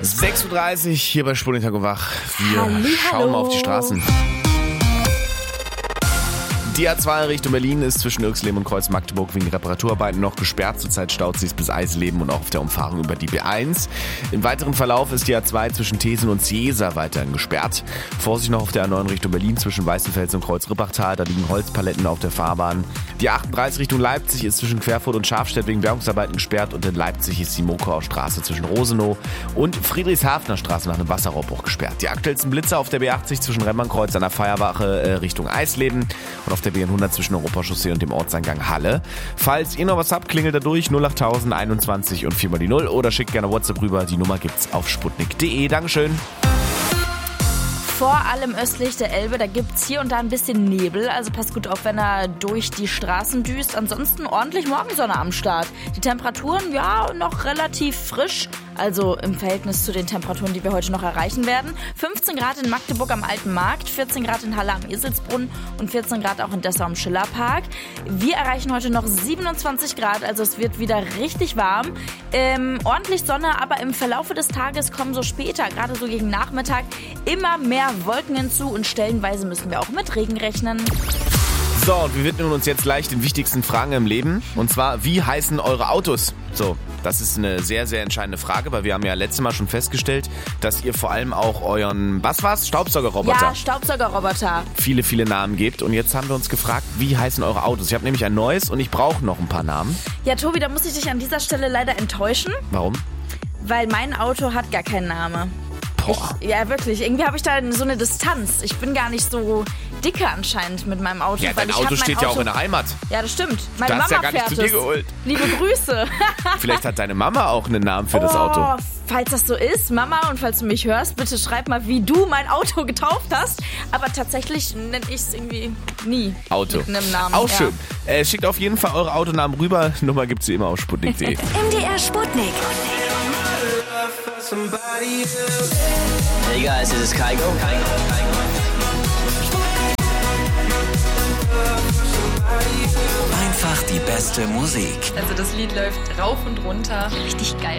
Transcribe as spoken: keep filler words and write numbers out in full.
sechs Uhr dreißig hier bei Sputnik Tag und Wach. Wir Hallihallo. schauen mal auf die Straßen. Die A zwei Richtung Berlin ist zwischen Irxleben und Kreuz Magdeburg wegen Reparaturarbeiten noch gesperrt. Zurzeit staut sich bis Eisleben und auch auf der Umfahrung über die B eins. Im weiteren Verlauf ist die A zwei zwischen Thesen und Ciesa weiterhin gesperrt. Vorsicht noch auf der A neun Richtung Berlin zwischen Weißenfels und Kreuz-Rippachtal. Da liegen Holzpaletten auf der Fahrbahn. Die achtunddreißig Richtung Leipzig ist zwischen Querfurt und Schafstedt wegen Bergungsarbeiten gesperrt. Und in Leipzig ist die Mokauer Straße zwischen Rosenow und Friedrichshafener Straße nach einem Wasserrohrbruch gesperrt. Die aktuellsten Blitzer auf der B achtzig zwischen Remmernkreuz an der Feierwache äh, Richtung Eisleben und auf der B hundert zwischen Europachaussee und dem Ortseingang Halle. Falls ihr noch was habt, klingelt da durch null acht null null einundzwanzig und vier mal die null oder schickt gerne WhatsApp rüber. Die Nummer gibt's auf sputnik punkt de. Dankeschön. Vor allem östlich der Elbe, da gibt's hier und da ein bisschen Nebel, also passt gut auf, wenn er durch die Straßen düst. Ansonsten ordentlich Morgensonne am Start. Die Temperaturen, ja, noch relativ frisch, also im Verhältnis zu den Temperaturen, die wir heute noch erreichen werden. fünfzehn Grad in Magdeburg am Alten Markt, vierzehn Grad in Halle am Eselsbrunn und vierzehn Grad auch in Dessau am Schillerpark. Wir erreichen heute noch siebenundzwanzig Grad, also es wird wieder richtig warm. Ähm, ordentlich Sonne, aber im Verlaufe des Tages kommen so später, gerade so gegen Nachmittag, immer mehr Wolken hinzu und stellenweise müssen wir auch mit Regen rechnen. So, und wir widmen uns jetzt gleich den wichtigsten Fragen im Leben. Und zwar, wie heißen eure Autos? So, das ist eine sehr, sehr entscheidende Frage, weil wir haben ja letztes Mal schon festgestellt, dass ihr vor allem auch euren, was war's? Staubsaugerroboter? Ja, Staubsaugerroboter. Viele, viele Namen gebt. Und jetzt haben wir uns gefragt, wie heißen eure Autos? Ich habe nämlich ein neues und ich brauche noch ein paar Namen. Ja, Tobi, da muss ich dich an dieser Stelle leider enttäuschen, Warum? weil mein Auto hat gar keinen Namen. Boah. Ich, ja, wirklich. Irgendwie habe ich da so eine Distanz. Ich bin gar nicht so dicke anscheinend mit meinem Auto. Ja, weil dein ich Auto hab mein steht Auto ja auch in der Heimat. Ja, das stimmt. Meine Da hast du Mama ja gar nicht fährt zu dir es. geholt. Liebe Grüße. Vielleicht hat deine Mama auch einen Namen für das Auto. Oh, falls das so ist, Mama, und falls du mich hörst, bitte schreib mal, wie du mein Auto getauft hast. Aber tatsächlich nenne ich es irgendwie nie. Auto. Mit einem Namen. Auch ja. schön. Äh, schickt auf jeden Fall eure Autonamen rüber. Nummer gibt's wie immer auf sputnik punkt de. M D R Sputnik. Hey guys, this is Kygo. Einfach die beste Musik. Also das Lied läuft rauf und runter. Richtig geil.